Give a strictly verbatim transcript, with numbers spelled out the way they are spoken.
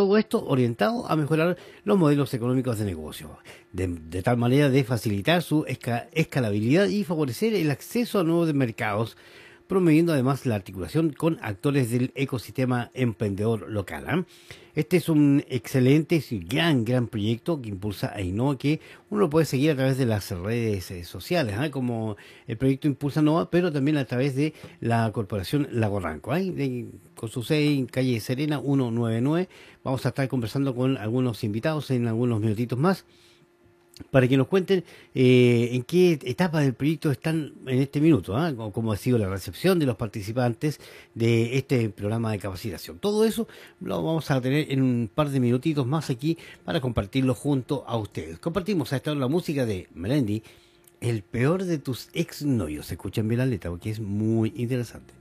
Todo esto orientado a mejorar los modelos económicos de negocio, de, de tal manera de facilitar su esca- escalabilidad y favorecer el acceso a nuevos mercados, promoviendo además la articulación con actores del ecosistema emprendedor local. ¿Ah? Este es un excelente y gran, gran proyecto que impulsa a Innova, que uno lo puede seguir a través de las redes eh, sociales, ¿ah? Como el proyecto Impulsa Nova, pero también a través de la corporación Lago Ranco, ¿ah? De- con su sede en calle Serena ciento noventa y nueve. Vamos a estar conversando con algunos invitados en algunos minutitos más para que nos cuenten eh, en qué etapa del proyecto están en este minuto, ¿ah? Como, cómo ha sido la recepción de los participantes de este programa de capacitación. Todo eso lo vamos a tener en un par de minutitos más aquí para compartirlo junto a ustedes. Compartimos a esta hora la música de Melendi, El peor de tus exnovios. Escuchen bien la letra porque es muy interesante.